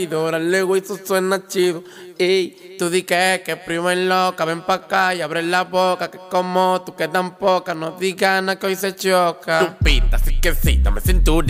Luego eso suena chido. Ey, tú di que primo es loca. Ven pa' acá y abre la boca. Que como tú que tan poca. No digas nada que hoy se choca. Tu pita, así que sí, dame cinturita.